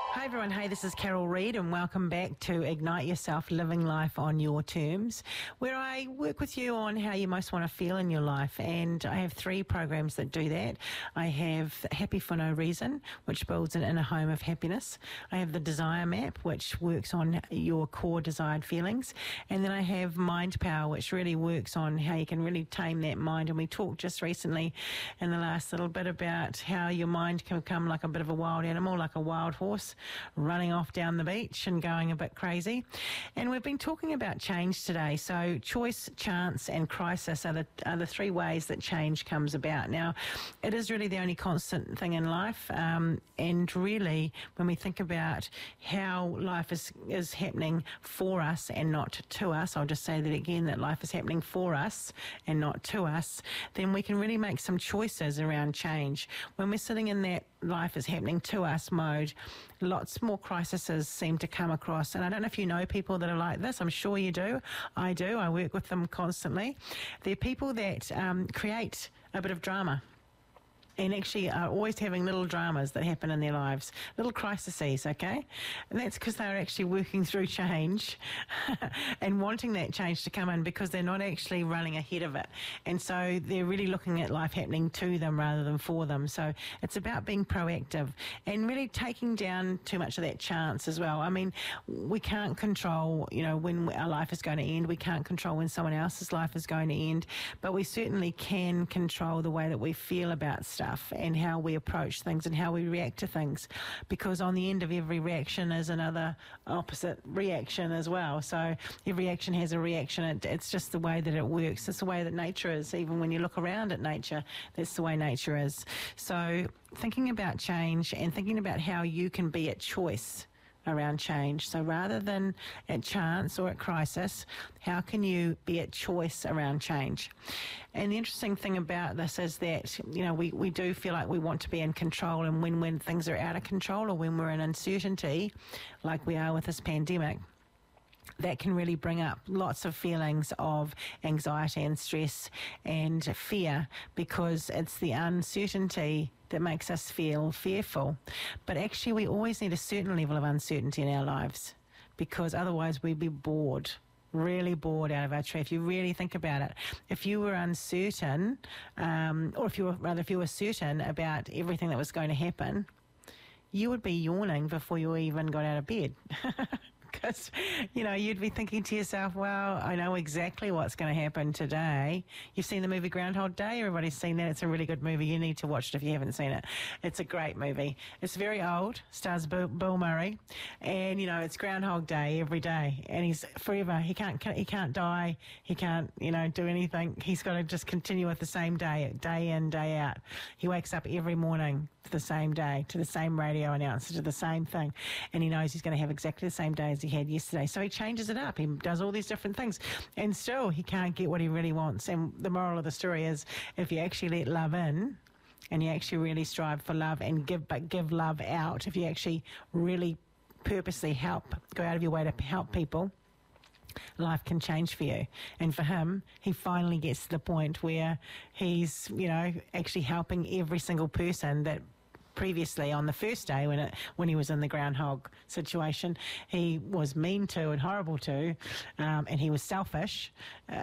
Hi everyone, hey, this is Carol Reid and welcome back to Ignite Yourself, Living Life on Your Terms, where I work with you on how you most want to feel in your life. And I have 3 programs that do that. I have Happy for No Reason, which builds an inner home of happiness. I have the Desire Map, which works on your core desired feelings. And then I have Mind Power, which really works on how you can really tame that mind. And we talked just recently in the last little bit about how your mind can become like a bit of a wild animal, like a wild horse, running off down the beach and going a bit crazy. And we've been talking about change today. So choice, chance and crisis are the 3 ways that change comes about. Now, it is really the only constant thing in life. And really, when we think about how life is happening for us and not to us, I'll just say that again, that life is happening for us and not to us, then we can really make some choices around change. When we're sitting in that life is happening to us mode, lots more crises seem to come across. And I don't know if you know people that are like this. I'm sure you do. I do. I work with them constantly. They're people that create a bit of drama and actually are always having little dramas that happen in their lives, little crises, okay? And that's because they're actually working through change and wanting that change to come in because they're not actually running ahead of it. And so they're really looking at life happening to them rather than for them. So it's about being proactive and really taking down too much of that chance as well. I mean, we can't control, when our life is going to end. We can't control when someone else's life is going to end, but we certainly can control the way that we feel about stuff and how we approach things and how we react to things, because on the end of every reaction is another opposite reaction as well. So every action has a reaction. It's just the way that it works. It's the way that nature is. Even when you look around at nature, that's the way nature is. So thinking about change and thinking about how you can be at choice around change. So rather than at chance or at crisis, how can you be at choice around change? And the interesting thing about this is that, we do feel like we want to be in control, and when things are out of control or when we're in uncertainty, like we are with this pandemic, that can really bring up lots of feelings of anxiety and stress and fear, because it's the uncertainty that makes us feel fearful. But actually, we always need a certain level of uncertainty in our lives, because otherwise we'd be bored, really bored out of our tree. If you really think about it, if you were uncertain, or if you were certain about everything that was going to happen, you would be yawning before you even got out of bed. Because, you'd be thinking to yourself, well, I know exactly what's going to happen today. You've seen the movie Groundhog Day. Everybody's seen that. It's a really good movie. You need to watch it if you haven't seen it. It's a great movie. It's very old. Stars Bill Murray. And, it's Groundhog Day every day. And he's forever. He can't die. He can't, do anything. He's got to just continue with the same day in, day out. He wakes up every morning to the same day, to the same radio announcer, to the same thing. And he knows he's going to have exactly the same day as he had yesterday. So he changes it up. He does all these different things. And still, he can't get what he really wants. And the moral of the story is, if you actually let love in, and you actually really strive for love and give love out, if you actually really purposely go out of your way to help people, life can change for you. And for him, he finally gets to the point where he's, actually helping every single person that previously on the first day when he was in the groundhog situation, he was mean to and horrible to, and he was selfish.